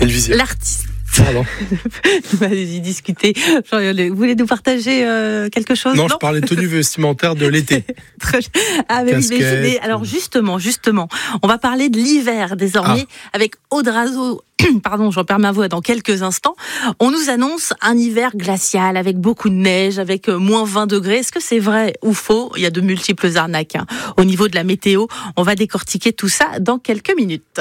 L'artiste. Pardon. Allez-y, discutez. Vous voulez nous partager quelque chose? Non, je parlais tenue vestimentaire de l'été. Mais alors justement, on va parler de l'hiver désormais avec Audrazo. Pardon, j'en perds ma voix dans quelques instants. On nous annonce un hiver glacial avec beaucoup de neige, avec moins 20 degrés. Est-ce que c'est vrai ou faux? Il y a de multiples arnaques au niveau de la météo. On va décortiquer tout ça dans quelques minutes.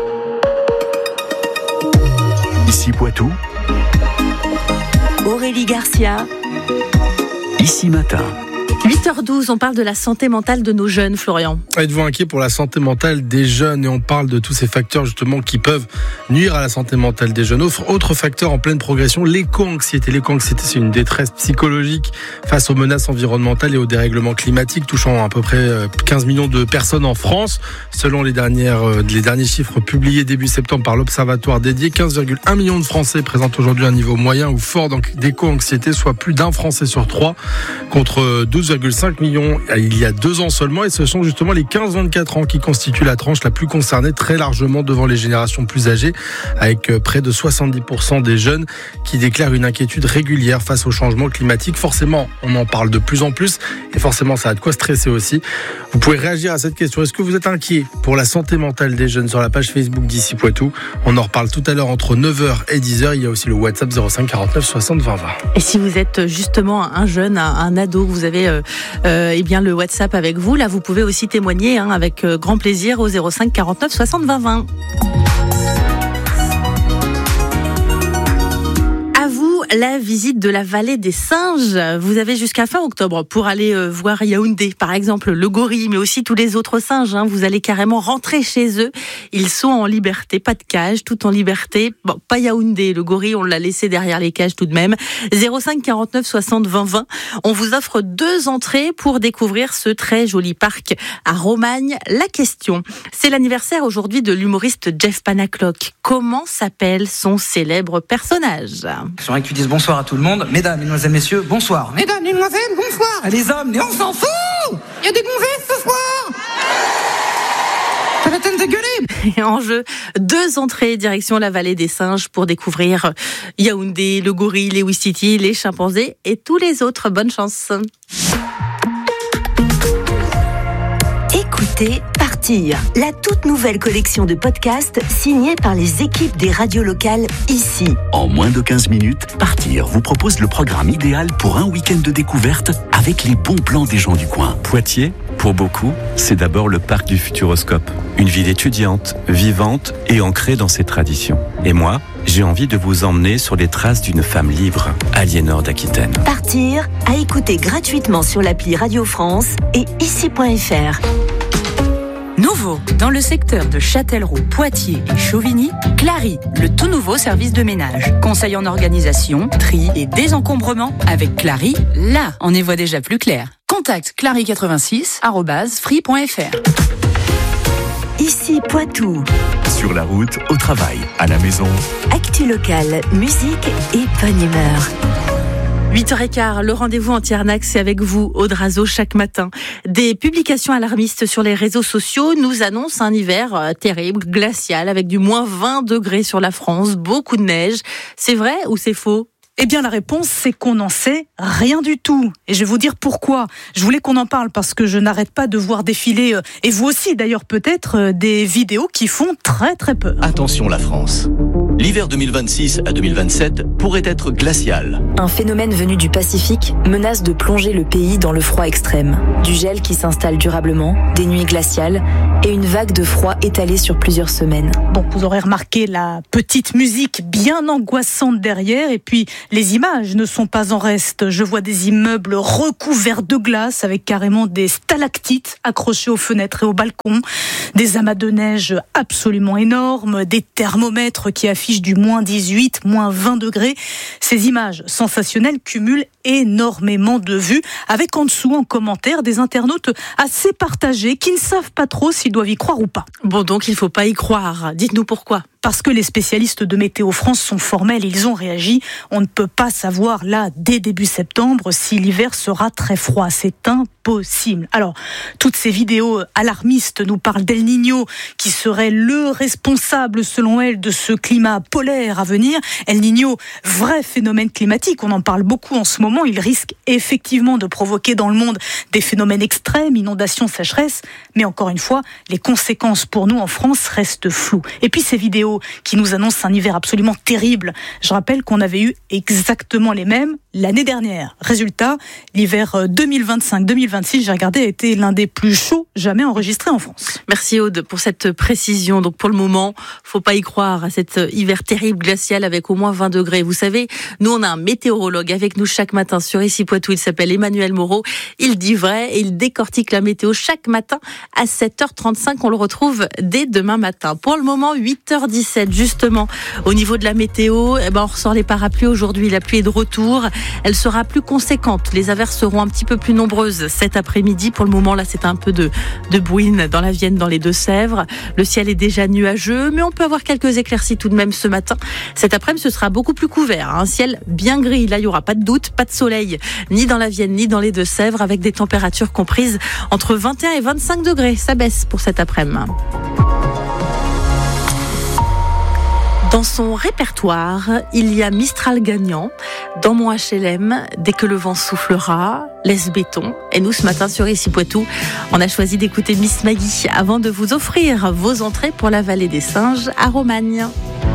Ici Poitou, Aurélie Garcia, Ici Matin. 8h12, on parle de la santé mentale de nos jeunes, Florian. Êtes-vous inquiet pour la santé mentale des jeunes? Et on parle de tous ces facteurs justement qui peuvent nuire à la santé mentale des jeunes. Autre facteur en pleine progression, l'éco-anxiété. L'éco-anxiété, c'est une détresse psychologique face aux menaces environnementales et aux dérèglements climatiques touchant à peu près 15 millions de personnes en France. Selon les derniers chiffres publiés début septembre par l'Observatoire dédié, 15,1 millions de Français présentent aujourd'hui un niveau moyen ou fort d'éco-anxiété, soit plus d'un Français sur 3 contre 12,5 millions il y a 2 ans seulement, et ce sont justement les 15-24 ans qui constituent la tranche la plus concernée, très largement devant les générations plus âgées, avec près de 70% des jeunes qui déclarent une inquiétude régulière face au changement climatique. Forcément, on en parle de plus en plus et forcément ça a de quoi stresser aussi. Vous pouvez réagir à cette question. Est-ce que vous êtes inquiet pour la santé mentale des jeunes sur la page Facebook d'Ici Poitou? On en reparle tout à l'heure entre 9h et 10h. Il y a aussi le WhatsApp 05 49 60 20 20. Et si vous êtes justement un jeune, un ado, vous avez le WhatsApp avec vous, là vous pouvez aussi témoigner avec grand plaisir au 05 49 60 20 20. La visite de la vallée des singes. Vous avez jusqu'à fin octobre pour aller voir Yaoundé, par exemple, le gorille, mais aussi tous les autres singes. Vous allez carrément rentrer chez eux. Ils sont en liberté, pas de cage, tout en liberté. Bon, pas Yaoundé, le gorille, on l'a laissé derrière les cages tout de même. 05 49 60 20 20. On vous offre 2 entrées pour découvrir ce très joli parc à Romagne. La question, c'est l'anniversaire aujourd'hui de l'humoriste Jeff Panaclock. Comment s'appelle son célèbre personnage? J'aimerais que tu dises bonsoir à tout le monde. Mesdames, mesdemoiselles, messieurs, bonsoir. Mesdames, mesdemoiselles, bonsoir. Et les hommes, mais on s'en fout. Il y a des gonzesses ce soir. T'as la peine de gueuler. Et en jeu, 2 entrées direction la vallée des singes pour découvrir Yaoundé, le gorille, les Ouistiti, les chimpanzés et tous les autres. Bonne chance. Écoutez Partir, la toute nouvelle collection de podcasts signée par les équipes des radios locales ici. En moins de 15 minutes, Partir vous propose le programme idéal pour un week-end de découverte avec les bons plans des gens du coin. Poitiers, pour beaucoup, c'est d'abord le parc du Futuroscope. Une ville étudiante, vivante et ancrée dans ses traditions. Et moi, j'ai envie de vous emmener sur les traces d'une femme libre, Aliénor d'Aquitaine. Partir, à écouter gratuitement sur l'appli Radio France et ici.fr. Nouveau, dans le secteur de Châtellerault, Poitiers et Chauvigny, Clary, le tout nouveau service de ménage. Conseil en organisation, tri et désencombrement. Avec Clary, là, on y voit déjà plus clair. Contacte clary86@free.fr. Ici Poitou. Sur la route, au travail, à la maison. Actu locale, musique et bonne humeur. 8h15, le rendez-vous anti-arnaque, c'est avec vous, Audrazo, chaque matin. Des publications alarmistes sur les réseaux sociaux nous annoncent un hiver terrible, glacial, avec du moins 20 degrés sur la France, beaucoup de neige. C'est vrai ou c'est faux ? Eh bien, la réponse, c'est qu'on n'en sait rien du tout. Et je vais vous dire pourquoi. Je voulais qu'on en parle parce que je n'arrête pas de voir défiler, et vous aussi d'ailleurs peut-être, des vidéos qui font très très peur. Attention la France. L'hiver 2026 à 2027 pourrait être glacial. Un phénomène venu du Pacifique menace de plonger le pays dans le froid extrême. Du gel qui s'installe durablement, des nuits glaciales et une vague de froid étalée sur plusieurs semaines. Bon, vous aurez remarqué la petite musique bien angoissante derrière, et puis les images ne sont pas en reste. Je vois des immeubles recouverts de glace avec carrément des stalactites accrochés aux fenêtres et aux balcons, des amas de neige absolument énormes, des thermomètres qui affichent du moins 18, moins 20 degrés. Ces images sensationnelles cumulent énormément de vues, avec en dessous, en commentaire, des internautes assez partagés qui ne savent pas trop s'ils doivent y croire ou pas. Bon, donc il ne faut pas y croire. Dites-nous pourquoi. parce que les spécialistes de Météo France sont formels, ils ont réagi. On ne peut pas savoir là, dès début septembre, si l'hiver sera très froid. C'est impossible. Alors, toutes ces vidéos alarmistes nous parlent d'El Niño, qui serait le responsable, selon elles, de ce climat polaire à venir. El Niño, vrai phénomène climatique, on en parle beaucoup en ce moment. Il risque effectivement de provoquer dans le monde des phénomènes extrêmes, inondations, sécheresses. Mais encore une fois, les conséquences pour nous en France restent floues. Et puis ces vidéos qui nous annoncent un hiver absolument terrible. Je rappelle qu'on avait eu exactement les mêmes l'année dernière. Résultat, l'hiver 2025-2026, j'ai regardé, a été l'un des plus chauds jamais enregistrés en France. Merci Aude pour cette précision. Donc pour le moment, faut pas y croire à cet hiver terrible glacial avec au moins 20 degrés. Vous savez, nous on a un météorologue avec nous chaque matin sur Ici Poitou. Il s'appelle Emmanuel Moreau. Il dit vrai et il décortique la météo chaque matin à 7h35. On le retrouve dès demain matin. Pour le moment, 8h17 justement. Au niveau de la météo, on ressort les parapluies aujourd'hui. La pluie est de retour. Elle sera plus conséquente. Les averses seront un petit peu plus nombreuses cet après-midi. Pour le moment, là, c'est un peu de bouine dans la Vienne, dans les Deux-Sèvres. Le ciel est déjà nuageux, mais on peut avoir quelques éclaircies tout de même ce matin. Cet après-midi, ce sera beaucoup plus couvert. Un ciel bien gris. Là, il n'y aura pas de doute, pas de soleil, ni dans la Vienne, ni dans les Deux-Sèvres, avec des températures comprises entre 21 et 25 degrés. Ça baisse pour cet après-midi. Dans son répertoire, il y a Mistral gagnant, Dans mon HLM, Dès que le vent soufflera, Laisse béton. Et nous, ce matin, sur Ici Poitou, on a choisi d'écouter Miss Maggie avant de vous offrir vos entrées pour la Vallée des Singes à Romagne.